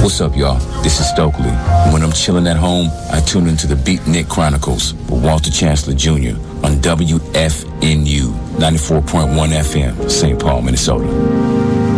What's up, y'all? This is Stokely. When I'm chilling at home, I tune into the Beatnik Chronicles with Walter Chancellor Jr. on WFNU 94.1 FM, St. Paul, Minnesota.